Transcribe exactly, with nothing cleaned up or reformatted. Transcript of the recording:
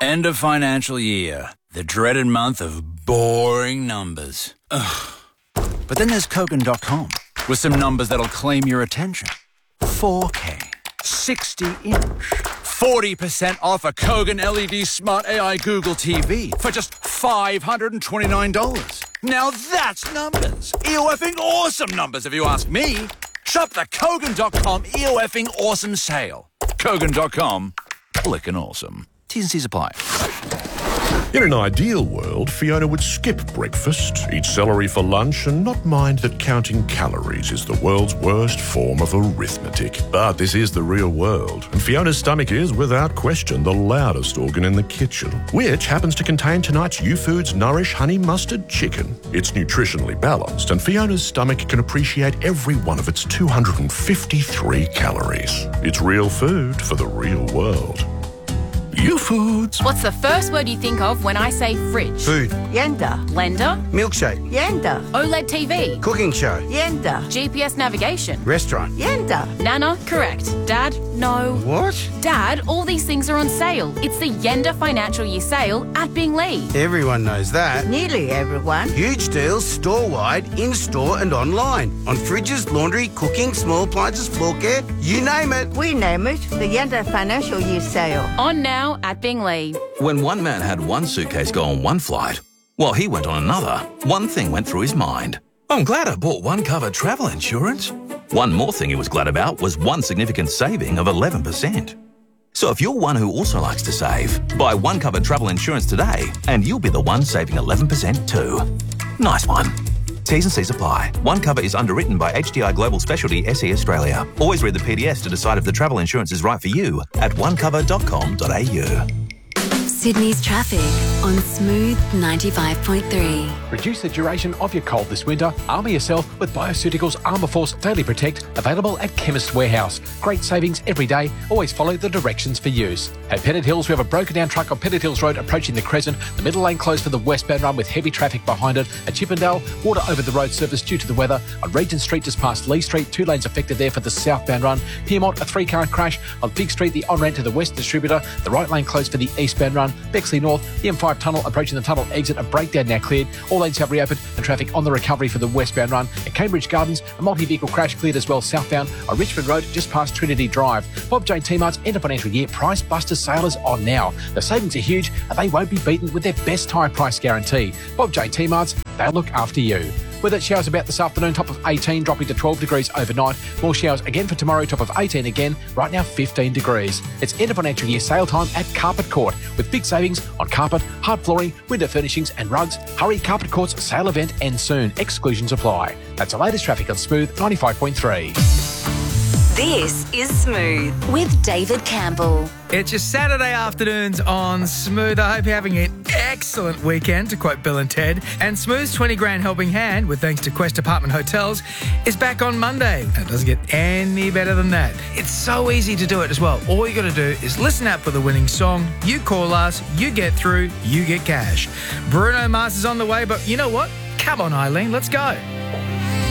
End of financial year. The dreaded month of boring numbers. Ugh. But then there's Kogan dot com with some numbers that'll claim your attention. four K, sixty inch, forty percent off a Kogan L E D Smart A I Google T V for just five hundred twenty-nine dollars. Now that's numbers. E-O-effing awesome numbers if you ask me. Shop the Kogan dot com E-O-effing awesome sale. Kogan dot com, clickin' awesome. T's and C's apply. In an ideal world, Fiona would skip breakfast, eat celery for lunch, and not mind that counting calories is the world's worst form of arithmetic. But this is the real world, and Fiona's stomach is, without question, the loudest organ in the kitchen, which happens to contain tonight's U-Foods Nourish Honey Mustard Chicken. It's nutritionally balanced, and Fiona's stomach can appreciate every one of its two hundred fifty-three calories. It's real food for the real world. U-Foods. What's the first word you think of when I say fridge? Food. Yenda. Blender? Milkshake. Yenda. OLED T V? Cooking show. Yenda. G P S navigation? Restaurant. Yenda. Nana? Correct. Dad? No. What? Dad, all these things are on sale. It's the Yenda Financial Year Sale at Binglee. Everyone knows that. Nearly everyone. Huge deals store-wide, in-store and online. On fridges, laundry, cooking, small appliances, floor care, you name it. We name it the Yenda Financial Year Sale. On now at Binglee. When one man had one suitcase go on one flight, while he went on another, one thing went through his mind. I'm glad I bought one cover travel insurance. One more thing he was glad about was one significant saving of eleven percent. So if you're one who also likes to save, buy one cover travel insurance today and you'll be the one saving eleven percent too. Nice one. T's and C's apply. One cover is underwritten by H D I Global Specialty S E Australia. Always read the P D S to decide if the travel insurance is right for you at one cover dot com dot a u. Sydney's traffic on Smooth ninety-five point three. Reduce the duration of your cold this winter. Armour yourself with Bioceuticals Armour Force Daily Protect, available at Chemist Warehouse. Great savings every day. Always follow the directions for use. At Pettit Hills, we have a broken down truck on Pettit Hills Road approaching the Crescent. The middle lane closed for the westbound run with heavy traffic behind it. At Chippendale, water over the road surface due to the weather. On Regent Street just past Lee Street, two lanes affected there for the southbound run. Piermont, a three-car crash. On Big Street, the on-ramp to the west distributor. The right lane closed for the eastbound run. Bexley North, the M five tunnel approaching the tunnel exit, a breakdown now cleared. All lanes have reopened and traffic on the recovery for the westbound run. At Cambridge Gardens, a multi-vehicle crash cleared as well southbound on Richmond Road just past Trinity Drive. Bob J T-Mart's end of financial year Price Buster sale is on now. The savings are huge and they won't be beaten with their best tyre price guarantee. Bob J T-Mart's, they'll look after you. Weather showers about this afternoon, top of eighteen, dropping to twelve degrees overnight. More showers again for tomorrow, top of eighteen again, right now fifteen degrees. It's end of financial year sale time at Carpet Court with big savings on carpet, hard flooring, window furnishings and rugs. Hurry, Carpet Court's sale event ends soon. Exclusions apply. That's the latest traffic on Smooth ninety-five point three. This is Smooth with David Campbell. It's your Saturday afternoons on Smooth. I hope you're having an excellent weekend, to quote Bill and Ted. And Smooth's twenty grand helping hand, with thanks to Quest Apartment Hotels, is back on Monday. And it doesn't get any better than that. It's so easy to do it as well. All you got to do is listen out for the winning song. You call us, you get through, you get cash. Bruno Mars is on the way, but you know what? Come on, Eileen, let's go.